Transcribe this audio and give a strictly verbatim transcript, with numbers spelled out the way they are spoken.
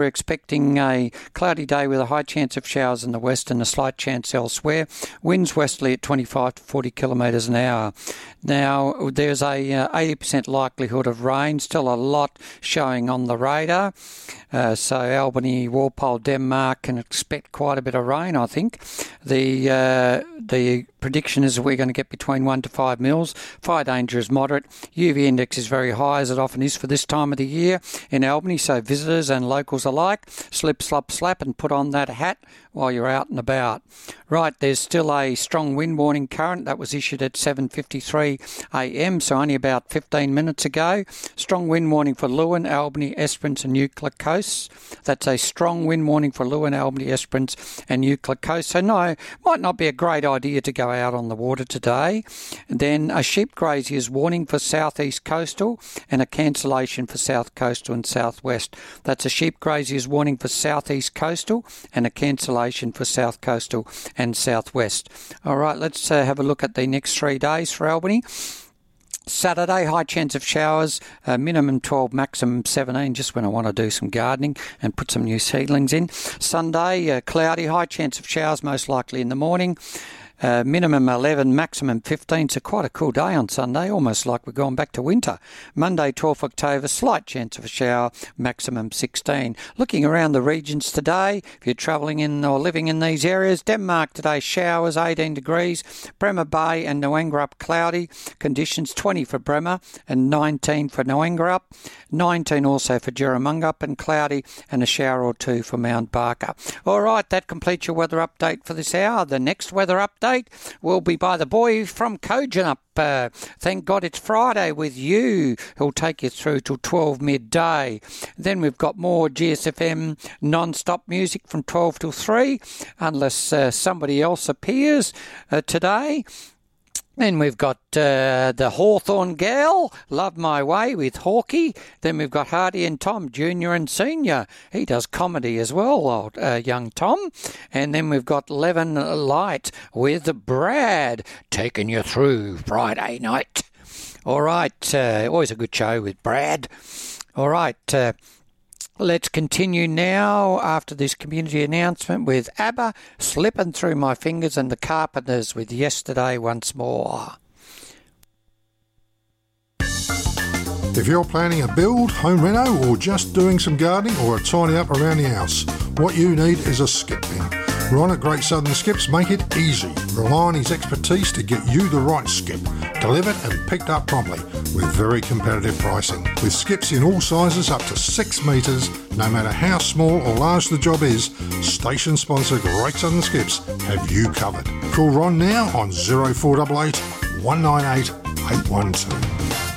We're expecting a cloudy day with a high chance of showers in the west and a slight chance elsewhere. Winds westerly at twenty-five to forty kilometres an hour. Now, there's a uh, eighty percent likelihood of rain, still a lot showing on the radar. Uh, so Albany, Walpole, Denmark can expect quite a bit of rain, I think. The uh, the prediction is that we're going to get between one to five mils. Fire danger is moderate. U V index is very high, as it often is for this time of the year in Albany, so visitors and locals alike, slip, slop, slap and put on that hat while you're out and about. Right, there's still a strong wind warning current that was issued at seven fifty-three a m, so only about fifteen minutes ago. Strong wind warning for Lewin, Albany, Esperance and Euclid Coasts. That's a strong wind warning for Lewin, Albany, Esperance and Euclid Coast. So no, might not be a great idea to go out on the water today. And then a sheep grazier's warning for southeast coastal and a cancellation for south coastal and southwest. That's a sheep grazier's warning for southeast coastal and a cancellation for south coastal and southwest. All right, let's uh, have a look at the next three days for Albany. Saturday, high chance of showers, uh, minimum twelve, maximum seventeen, just when I want to do some gardening and put some new seedlings in. Sunday, uh, cloudy, high chance of showers, most likely in the morning. Uh, minimum eleven, maximum fifteen, so quite a cool day on Sunday, almost like we're going back to winter. Monday, twelfth of October, slight chance of a shower, maximum sixteen. Looking around the regions today, if you're travelling in or living in these areas, Denmark today, showers, eighteen degrees. Bremer Bay and Noangerup, cloudy. Conditions, twenty for Bremer and nineteen for Noangerup. nineteen also for Jerramungup and cloudy, and a shower or two for Mount Barker. All right, that completes your weather update for this hour. The next weather update will be by the boy from Kojonup. Uh, thank God it's Friday with you. He'll take you through till twelve midday. Then we've got more G S F M non-stop music from twelve till three, unless uh, somebody else appears uh, today. Then we've got uh, the Hawthorne Gal, Love My Way with Hawkey. Then we've got Hardy and Tom, Junior and Senior. He does comedy as well, old uh, young Tom. And then we've got Levin Light with Brad, taking you through Friday night. All right, uh, always a good show with Brad. All right, uh, let's continue now after this community announcement with ABBA, Slipping Through My Fingers, and the Carpenters with Yesterday Once More. If you're planning a build, home reno, or just doing some gardening or a tidy up around the house, what you need is a skip bin. Ron at Great Southern Skips make it easy. Rely on his expertise to get you the right skip, delivered and picked up promptly with very competitive pricing. With skips in all sizes up to six metres, no matter how small or large the job is, station sponsor Great Southern Skips have you covered. Call Ron now on oh four eight eight, one nine eight, eight one two.